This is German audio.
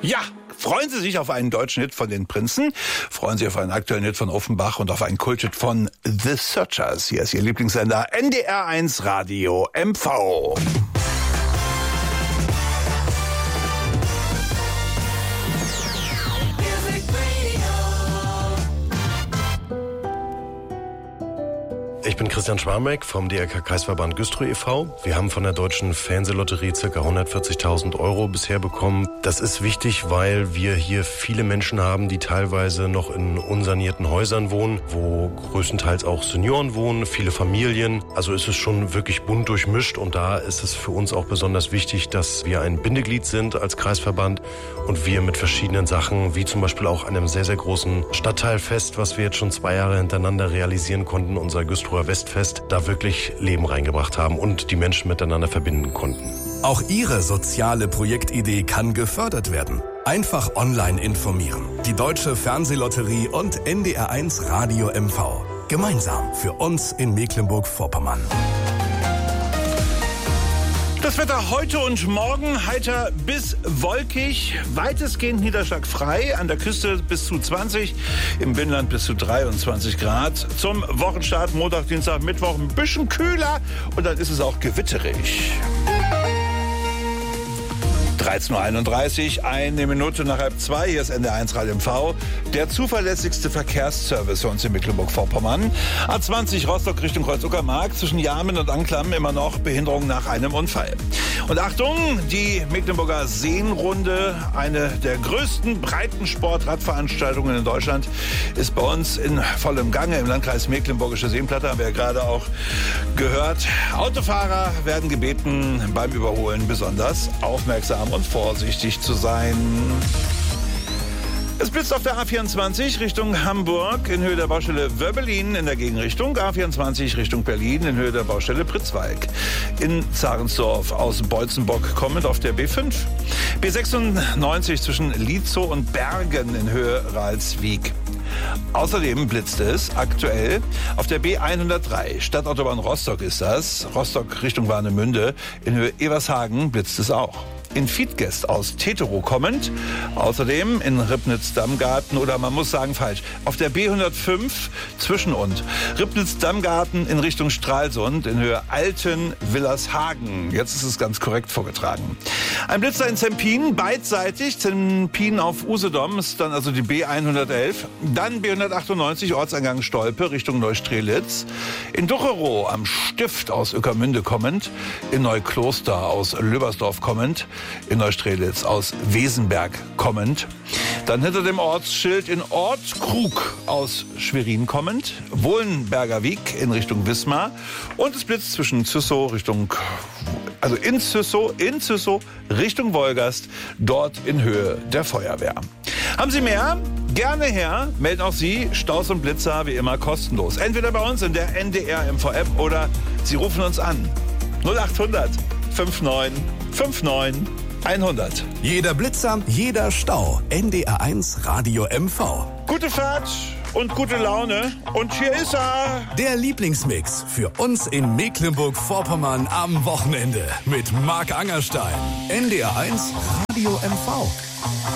Ja, freuen Sie sich auf einen deutschen Hit von den Prinzen, freuen Sie auf einen aktuellen Hit von Offenbach und auf einen Kulthit von The Searchers. Hier ist Ihr Lieblingssender NDR1 Radio MV. Ich bin Christian Schwarmeck vom DRK-Kreisverband Güstrow e.V. Wir haben von der Deutschen Fernsehlotterie ca. 140.000 € bisher bekommen. Das ist wichtig, weil wir hier viele Menschen haben, die teilweise noch in unsanierten Häusern wohnen, wo größtenteils auch Senioren wohnen, viele Familien. Also ist es schon wirklich bunt durchmischt und da ist es für uns auch besonders wichtig, dass wir ein Bindeglied sind als Kreisverband und wir mit verschiedenen Sachen, wie zum Beispiel auch einem sehr, sehr großen Stadtteilfest, was wir jetzt schon 2 Jahre hintereinander realisieren konnten, unser Güstrower Westfest, da wirklich Leben reingebracht haben und die Menschen miteinander verbinden konnten. Auch Ihre soziale Projektidee kann gefördert werden. Einfach online informieren. Die Deutsche Fernsehlotterie und NDR1 Radio MV. Gemeinsam für uns in Mecklenburg-Vorpommern. Das Wetter heute und morgen heiter bis wolkig, weitestgehend niederschlagfrei, an der Küste bis zu 20, im Binnenland bis zu 23 Grad. Zum Wochenstart Montag, Dienstag, Mittwoch ein bisschen kühler und dann ist es auch gewitterig. 13.31 Uhr, 1 Minute nach 1:30, hier ist NDR1 Radio MV, der zuverlässigste Verkehrsservice für uns in Mecklenburg-Vorpommern. A20 Rostock Richtung Kreuz-Uckermark, zwischen Jarmen und Anklam immer noch Behinderung nach einem Unfall. Und Achtung, die Mecklenburger Seenrunde, eine der größten Breitensport-Radveranstaltungen in Deutschland, ist bei uns in vollem Gange im Landkreis Mecklenburgische Seenplatte, haben wir ja gerade auch gehört. Autofahrer werden gebeten, beim Überholen besonders aufmerksam und vorsichtig zu sein. Es blitzt auf der A24 Richtung Hamburg in Höhe der Baustelle Wöbbelin in der Gegenrichtung. A24 Richtung Berlin in Höhe der Baustelle Pritzwalk. In Zarensdorf aus Beutzenbock kommend auf der B5. B96 zwischen Lietzow und Bergen in Höhe Ralswiek. Außerdem blitzt es aktuell auf der B103, Stadtautobahn Rostock ist das, Rostock Richtung Warnemünde, in Höhe Evershagen blitzt es auch. In Fiedgest aus Teterow kommend, außerdem in Ribnitz-Dammgarten oder man muss sagen falsch, auf der B105 zwischen und Ribnitz-Dammgarten in Richtung Stralsund in Höhe Alten-Willershagen. Jetzt ist es ganz korrekt vorgetragen. Ein Blitzer in Zempin, beidseitig, Zempin auf Usedom ist dann also die B111, dann B198 Ortseingang Stolpe Richtung Neustrelitz, in Ducherow am Stift aus Ueckermünde kommend, in Neukloster aus Löbersdorf kommend, in Neustrelitz aus Wesenberg kommend. Dann hinter dem Ortsschild in Ortkrug aus Schwerin kommend, Wohlenberger Wiek in Richtung Wismar und es blitzt zwischen Züssow in Züssow Richtung Wolgast, dort in Höhe der Feuerwehr. Haben Sie mehr? Gerne her, melden auch Sie Staus und Blitzer wie immer kostenlos. Entweder bei uns in der NDR MV App oder Sie rufen uns an. 0800 59 59 100. Jeder Blitzer, jeder Stau. NDR1 Radio MV. Gute Fahrt und gute Laune. Und hier ist er. Der Lieblingsmix für uns in Mecklenburg-Vorpommern am Wochenende mit Marc Angerstein. NDR1 Radio MV.